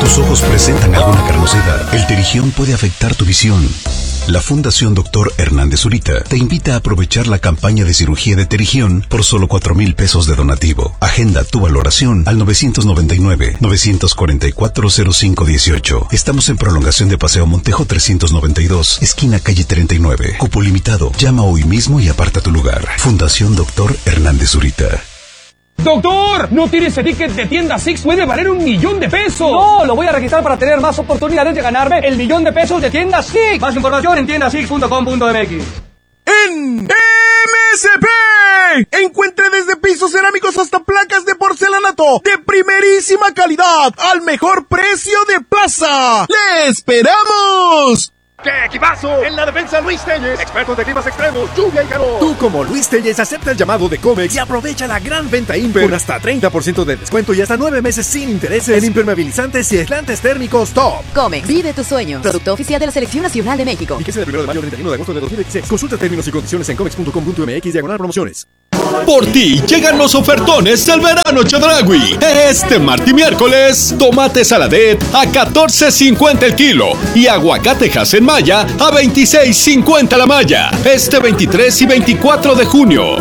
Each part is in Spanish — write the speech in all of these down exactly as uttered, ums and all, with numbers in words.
tus ojos presentan alguna carnosidad, el Terigión puede afectar tu visión. La Fundación Doctor Hernández Zurita te invita a aprovechar la campaña de cirugía de Terigión por solo cuatro mil pesos de donativo. Agenda tu valoración al nueve nueve nueve, nueve cuatro cuatro, cero cinco uno ocho. Estamos en prolongación de Paseo Montejo trescientos noventa y dos, esquina calle treinta y nueve. Cupo limitado. Llama hoy mismo y aparta tu lugar. Fundación Doctor Hernández Zurita. ¡Doctor! ¿No tiene ese ticket de tienda Six? ¡Puede valer un millón de pesos! No, lo voy a registrar para tener más oportunidades de ganarme el millón de pesos de tienda Six. Más información en tienda six punto com punto m x. En M S P encuentre desde pisos cerámicos hasta placas de porcelanato de primerísima calidad al mejor precio de plaza. ¡Le esperamos! ¡Qué equipazo! En la defensa Luis Telles, expertos de climas extremos, lluvia y calor. Tú como Luis Telles acepta el llamado de Comex y aprovecha la gran venta Imper con hasta treinta por ciento de descuento y hasta nueve meses sin intereses en impermeabilizantes y aislantes térmicos top. Comex, vive tus sueños. Producto oficial de la Selección Nacional de México. Fíjese del primero de mayo al treinta y uno de agosto de dos mil dieciséis. Consulta términos y condiciones en comex punto com punto m x diagonal promociones. Por ti llegan los ofertones del verano Chedraui. Este martes y miércoles, tomate saladet a catorce cincuenta el kilo y aguacate en malla a veintiséis cincuenta la malla. Este veintitrés y veinticuatro de junio.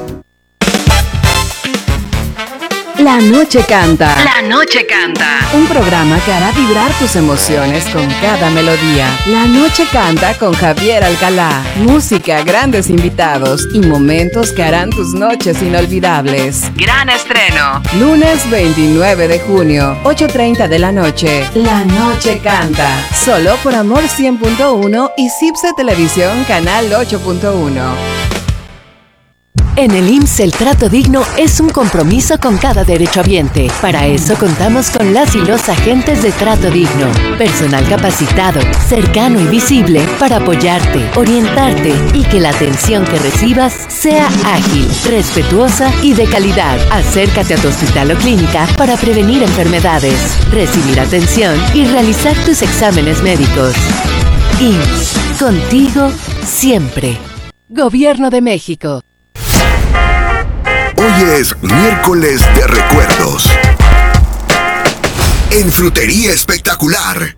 La Noche Canta. La Noche Canta. Un programa que hará vibrar tus emociones con cada melodía. La Noche Canta con Javier Alcalá. Música, grandes invitados y momentos que harán tus noches inolvidables. Gran estreno. Lunes veintinueve de junio, ocho treinta de la noche. La Noche Canta. Solo por Amor cien punto uno y Cipse Televisión Canal ocho punto uno. En el I M S S el trato digno es un compromiso con cada derechohabiente. Para eso contamos con las y los agentes de trato digno. Personal capacitado, cercano y visible para apoyarte, orientarte y que la atención que recibas sea ágil, respetuosa y de calidad. Acércate a tu hospital o clínica para prevenir enfermedades, recibir atención y realizar tus exámenes médicos. I M S S, contigo siempre. Gobierno de México. Hoy es miércoles de recuerdos. En Frutería Espectacular.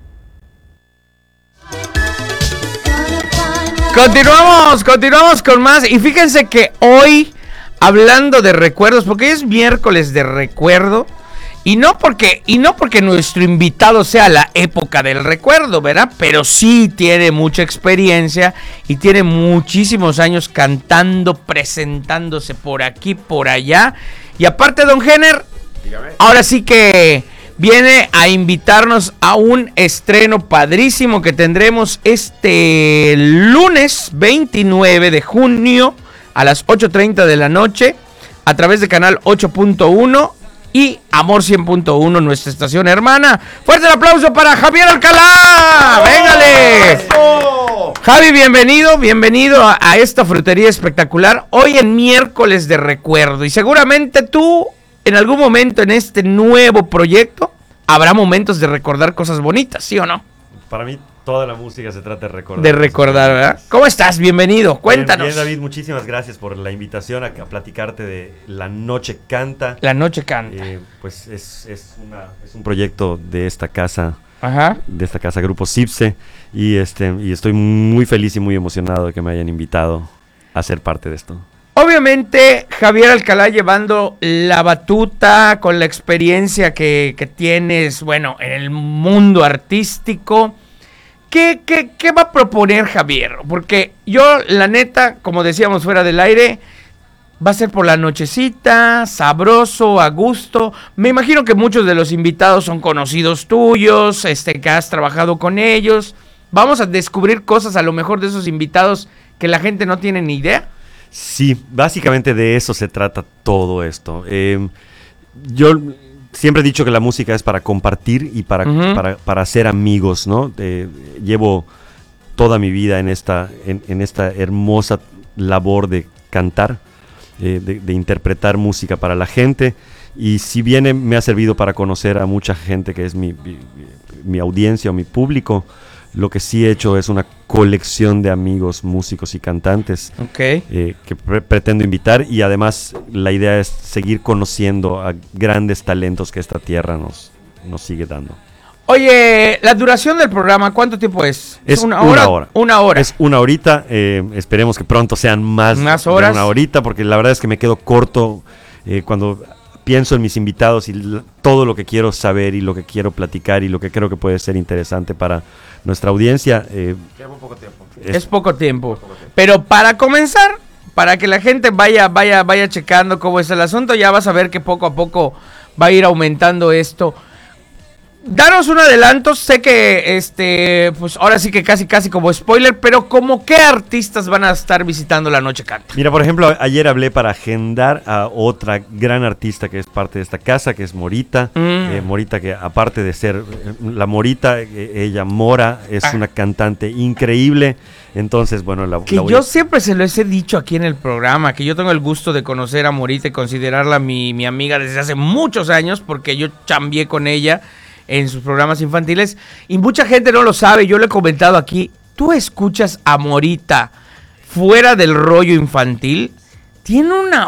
Continuamos, continuamos con más. Y fíjense que hoy, hablando de recuerdos, porque es miércoles de recuerdo, y no porque, y no porque nuestro invitado sea la época del recuerdo, ¿verdad? Pero sí tiene mucha experiencia y tiene muchísimos años cantando, presentándose por aquí, por allá. Y aparte, don Jenner, dígame, ahora sí que viene a invitarnos a un estreno padrísimo que tendremos este lunes veintinueve de junio a las ocho treinta de la noche a través de Canal ocho punto uno y Amor cien punto uno, nuestra estación hermana. Fuerte el aplauso para Javier Alcalá. ¡Véngale! Javi, bienvenido, bienvenido a, a esta Frutería Espectacular. Hoy en miércoles de recuerdo. Y seguramente tú, en algún momento en este nuevo proyecto, habrá momentos de recordar cosas bonitas, ¿sí o no? Para mí, toda la música se trata de recordar. De recordar, ¿verdad? ¿Cómo estás? Bienvenido, cuéntanos. Bien, bien, David, muchísimas gracias por la invitación a, a platicarte de La Noche Canta. La Noche Canta. Eh, pues es, es, una, es un proyecto de esta casa, Ajá. de esta casa Grupo Cipse, y, este, y estoy muy feliz y muy emocionado de que me hayan invitado a ser parte de esto. Obviamente, Javier Alcalá llevando la batuta con la experiencia que, que tienes, bueno, en el mundo artístico. ¿Qué, qué, ¿Qué va a proponer Javier? Porque yo, la neta, como decíamos fuera del aire, va a ser por la nochecita, sabroso, a gusto. Me imagino que muchos de los invitados son conocidos tuyos, este, que has trabajado con ellos. Vamos a descubrir cosas a lo mejor de esos invitados que la gente no tiene ni idea. Sí, básicamente de eso se trata todo esto. Eh, yo siempre he dicho que la música es para compartir y para, uh-huh. para, para hacer amigos, ¿no? Eh, llevo toda mi vida en esta, en, en esta hermosa labor de cantar, eh, de, de interpretar música para la gente. Y si bien me ha servido para conocer a mucha gente que es mi, mi, mi audiencia o mi público, lo que sí he hecho es una colección de amigos, músicos y cantantes okay. eh, que pre- pretendo invitar, y además la idea es seguir conociendo a grandes talentos que esta tierra nos, nos sigue dando. Oye, la duración del programa, ¿cuánto tiempo es? Es una una hora. hora. Una hora. Es una horita. eh, esperemos que pronto sean más, Más de horas. una horita, porque la verdad es que me quedo corto eh, cuando pienso en mis invitados y l- todo lo que quiero saber y lo que quiero platicar y lo que creo que puede ser interesante para nuestra audiencia. eh, Lleva poco tiempo. Es, es poco tiempo. Pero para comenzar, para que la gente vaya, vaya, vaya checando cómo es el asunto, ya vas a ver que poco a poco va a ir aumentando esto. Danos un adelanto, sé que este, pues ahora sí que casi casi como spoiler, pero como qué artistas van a estar visitando La Noche Canta. Mira, por ejemplo, a- ayer hablé para agendar a otra gran artista que es parte de esta casa, que es Morita. Mm. Eh, Morita, que aparte de ser eh, la Morita, eh, ella Mora, es Ah. una cantante increíble. Entonces, bueno, la, Que la voy yo a- siempre se los he dicho aquí en el programa, que yo tengo el gusto de conocer a Morita y considerarla mi, mi amiga desde hace muchos años, porque yo chambié con ella en sus programas infantiles, y mucha gente no lo sabe, yo lo he comentado aquí. ¿Tú escuchas a Morita fuera del rollo infantil? Tiene una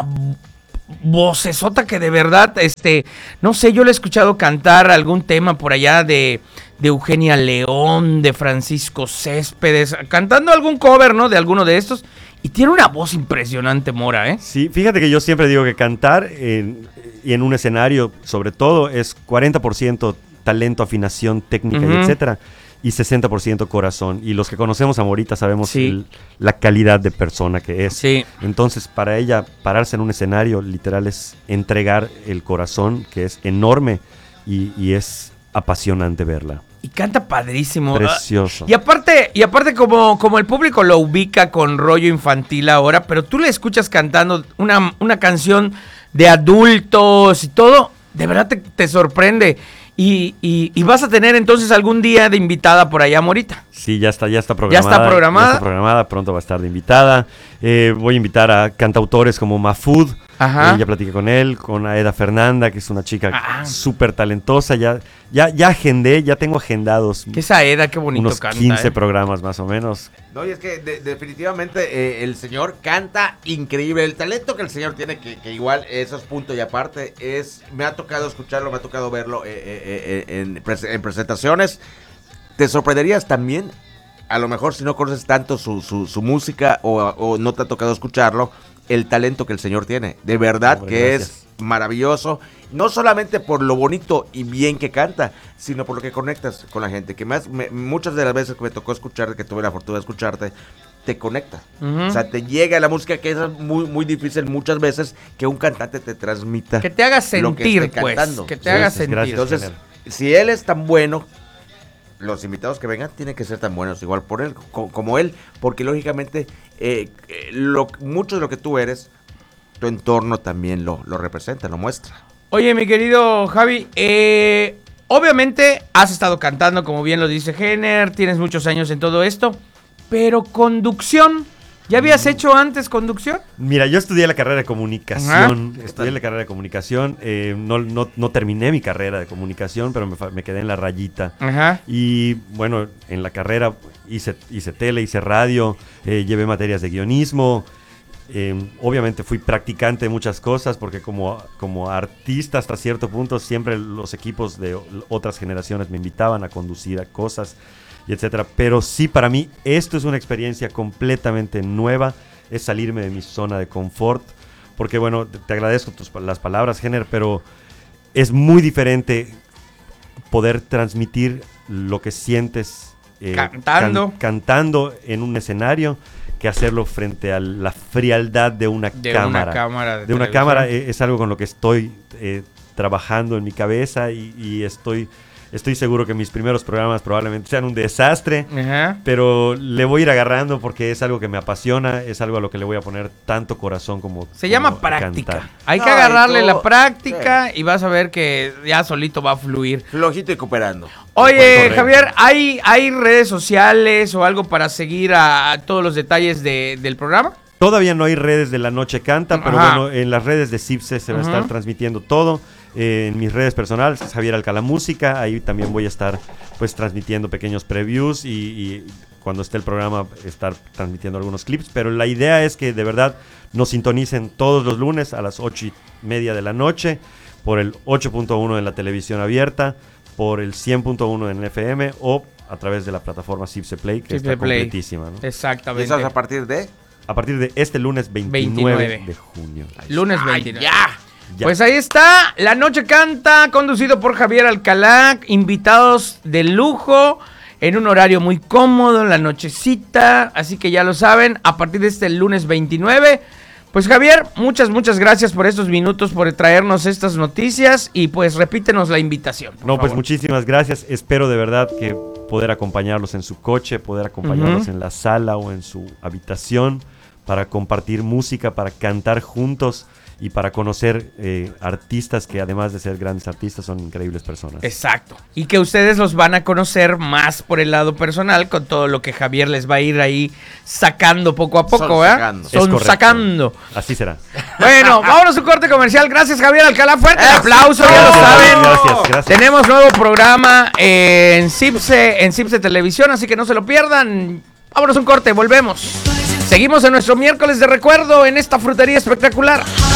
vocesota que de verdad, este, no sé, yo le he escuchado cantar algún tema por allá de, de Eugenia León, de Francisco Céspedes, cantando algún cover, ¿no? De alguno de estos, y tiene una voz impresionante, Mora, ¿eh? Sí, fíjate que yo siempre digo que cantar en, y en un escenario, sobre todo, es cuarenta por ciento talento, afinación, técnica, Ujú. y etcétera, y sesenta por ciento corazón. Y los que conocemos a Morita sabemos Sí. el- la calidad de persona que es. Sí. Entonces, para ella, pararse en un escenario, literal, es entregar el corazón, que es enorme, y, y es apasionante verla. Y canta padrísimo. Precioso. Y aparte, y aparte como, como el público lo ubica con rollo infantil ahora, pero tú le escuchas cantando una, una canción de adultos y todo, de verdad te, te sorprende. Y, y, y vas a tener entonces algún día de invitada por allá, Morita. Sí, ya está, ya está programada. ¿Ya está programada? Ya está programada, pronto va a estar de invitada. Eh, voy a invitar a cantautores como Mahfoud. Ajá. Eh, ya platiqué con él, con Aeda Fernanda, que es una chica Ah. súper talentosa. Ya, ya, ya agendé, ya tengo agendados. Que esa Aeda, qué bonito unos canta, quince eh. programas más o menos. No, y es que de- definitivamente eh, el señor canta increíble. El talento que el señor tiene, que, que igual eso es punto y aparte, es me ha tocado escucharlo, me ha tocado verlo eh, eh, eh, en, pres- en presentaciones. Te sorprenderías también, a lo mejor si no conoces tanto su, su, su música o, o no te ha tocado escucharlo, el talento que el señor tiene. De verdad Hombre, que gracias. es maravilloso. No solamente por lo bonito y bien que canta, sino por lo que conectas con la gente. Que más, me- muchas de las veces que me tocó escucharte, que tuve la fortuna de escucharte, te conecta. Ujú. O sea, te llega la música, que es muy, muy difícil muchas veces que un cantante te transmita. Que te haga lo que sentir, esté pues, cantando. que te haga sentir. gracias, Entonces, General. si él es tan bueno, los invitados que vengan tienen que ser tan buenos igual por él, co- como él, porque lógicamente eh, eh, lo, mucho de lo que tú eres, tu entorno también lo, lo representa, lo muestra. Oye, mi querido Javi, eh, obviamente has estado cantando, como bien lo dice Jenner, tienes muchos años en todo esto, pero conducción, ¿ya habías hecho antes conducción? Mira, yo estudié la carrera de comunicación, Ajá. estudié la carrera de comunicación, eh, no, no, no terminé mi carrera de comunicación, pero me, fa- me quedé en la rayita. Ajá. Y bueno, en la carrera hice, hice tele, hice radio, eh, llevé materias de guionismo. eh, obviamente fui practicante de muchas cosas porque como, como artista hasta cierto punto siempre los equipos de o- otras generaciones me invitaban a conducir a cosas y etcétera. Pero sí, para mí esto es una experiencia completamente nueva, es salirme de mi zona de confort, porque bueno, te, te agradezco tus, pa- las palabras, Jenner, pero es muy diferente poder transmitir lo que sientes eh, Cantando. can- cantando en un escenario que hacerlo frente a la frialdad de una De cámara. una cámara de De una televisión. cámara eh, es algo con lo que estoy eh, trabajando en mi cabeza y, y estoy, estoy seguro que mis primeros programas probablemente sean un desastre, Ajá. pero le voy a ir agarrando porque es algo que me apasiona, es algo a lo que le voy a poner tanto corazón como Se llama como práctica. cantar. Hay que No, y agarrarle tú- la práctica y vas a ver que ya solito va a fluir. Flojito y cooperando. Oye, Correcto. Javier, ¿hay, ¿hay redes sociales o algo para seguir a, a todos los detalles de- del programa? Todavía no hay redes de La Noche Canta, pero Ajá. bueno, en las redes de CIPSE se va a Ujú. estar transmitiendo todo. Eh, en mis redes personales, es Javier Alcalá Música, ahí también voy a estar pues transmitiendo pequeños previews y, y cuando esté el programa estar transmitiendo algunos clips, pero la idea es que de verdad nos sintonicen todos los lunes a las ocho y media de la noche por el ocho punto uno de la televisión abierta, por el cien punto uno en F M o a través de la plataforma Cipse Play, que Cipse está Play. completísima, ¿no? Exactamente. ¿Y eso es a partir de? A partir de este lunes veintinueve, veintinueve de junio. Lunes Ay, veintinueve. ya. Ya. Pues ahí está, La Noche Canta, conducido por Javier Alcalá, invitados de lujo, en un horario muy cómodo, en la nochecita, así que ya lo saben, a partir de este lunes veintinueve. Pues Javier, muchas, muchas gracias por estos minutos, por traernos estas noticias y pues repítenos la invitación. No, favor. pues muchísimas gracias. Espero de verdad que poder acompañarlos en su coche, poder acompañarlos Uh-huh. en la sala o en su habitación para compartir música, para cantar juntos y para conocer eh, artistas que además de ser grandes artistas son increíbles personas. Exacto. Y que ustedes los van a conocer más por el lado personal con todo lo que Javier les va a ir ahí sacando poco a poco, ¿eh? Sonsacando. Son Es correcto. sacando. Así será. Bueno, vámonos a un corte comercial. Gracias, Javier Alcalá. Fuerte el aplauso, ya lo Gracias, saben. gracias, gracias. Tenemos nuevo programa en Cipse, en Cipse Televisión, así que no se lo pierdan. Vámonos a un corte, volvemos. Seguimos en nuestro miércoles de recuerdo en esta frutería espectacular.